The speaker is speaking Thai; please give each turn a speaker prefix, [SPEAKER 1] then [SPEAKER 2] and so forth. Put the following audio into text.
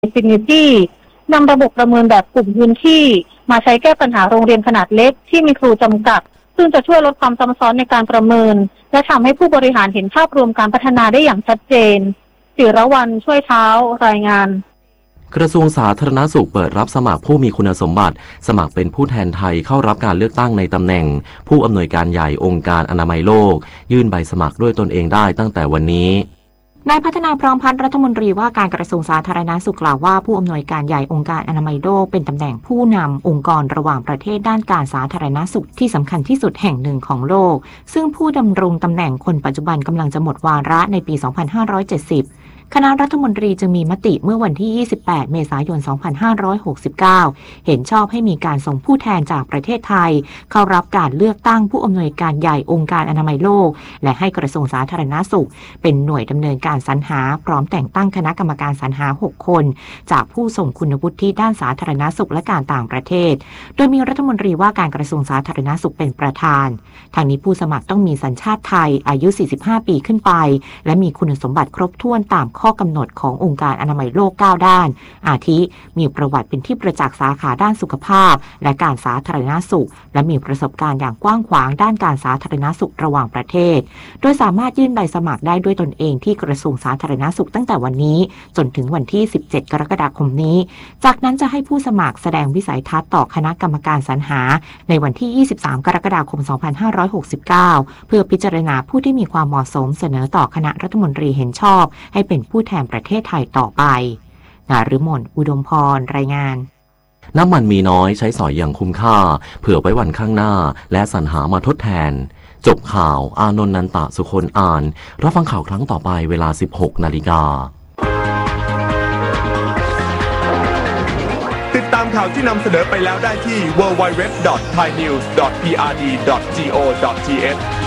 [SPEAKER 1] Infinity นำระบบประเมินแบบกลุ่มพื้นที่มาใช้แก้ปัญหาโรงเรียนขนาดเล็กที่มีครูจำกัดซึ่งจะช่วยลดความซับซ้อนในการประเมินและทำให้ผู้บริหารเห็นภาพรวมการพัฒนาได้อย่างชัดเจนศิรวรรณช่วยเท้ารายงาน
[SPEAKER 2] กระทรวงสาธารณสุขเปิดรับสมัครผู้มีคุณสมบัติสมัครเป็นผู้แทนไทยเข้ารับการเลือกตั้งในตำแหน่งผู้อำนวยการใหญ่องค์การอนามัยโลกยื่นใบสมัครด้วยตนเองได้ตั้งแต่วันนี้
[SPEAKER 3] นายพัฒนาพร้อมพัฒน์รัฐมนตรีว่าการกระทรวงสาธารณสุขกล่าวว่าผู้อำนวยการใหญ่องค์การอนามัยโลกเป็นตำแหน่งผู้นำองค์กรระหว่างประเทศด้านการสาธารณสุขที่สำคัญที่สุดแห่งหนึ่งของโลกซึ่งผู้ดำรงตำแหน่งคนปัจจุบันกำลังจะหมดวาระในปี 2570คณะรัฐมนตรีจึงมีมติเมื่อวันที่ 28 เมษายน 2569 เห็นชอบให้มีการส่งผู้แทนจากประเทศไทยเข้ารับการเลือกตั้งผู้อำนวยการใหญ่องค์การอนามัยโลกและให้กระทรวงสาธารณสุขเป็นหน่วยดำเนินการสรรหาพร้อมแต่งตั้งคณะกรรมการสรรหา 6 คนจากผู้ทรงคุณวุฒิด้านสาธารณสุขและการต่างประเทศโดยมีรัฐมนตรีว่าการกระทรวงสาธารณสุขเป็นประธานทางนี้ผู้สมัครต้องมีสัญชาติไทยอายุ 45 ปีขึ้นไปและมีคุณสมบัติครบถ้วนตามข้อกำหนดขององค์การอนามัยโลก 9 ด้านอาทิมีประวัติเป็นที่ประจักษ์สาขาด้านสุขภาพและการสาธารณสุขและมีประสบการณ์อย่างกว้างขวางด้านการสาธารณสุขระหว่างประเทศโดยสามารถยื่นใบสมัครได้ด้วยตนเองที่กระทรวงสาธารณสุขตั้งแต่วันนี้จนถึงวันที่ 17 กรกฎาคมนี้จากนั้นจะให้ผู้สมัครแสดงวิสัยทัศน์ต่อคณะกรรมการสรรหาในวันที่ 23 กรกฎาคม 2569 เพื่อพิจารณาผู้ที่มีความเหมาะสมเสนอต่อคณะรัฐมนตรีเห็นชอบให้เป็นผู้แทนประเทศไทยต่อไปนฤมล อุดมพรรายงาน
[SPEAKER 2] น้ำมันมีน้อยใช้สอยอย่างคุ้มค่าเผื่อไว้วันข้างหน้าและสรรหามาทดแทนจบข่าวอานนท์นันตะสุคนอ่านรับฟังข่าวครั้งต่อไปเวลา 16 นาฬิกา
[SPEAKER 4] ติดตามข่าวที่นำเสนอไปแล้วได้ที่ www.thainews.prd.go.th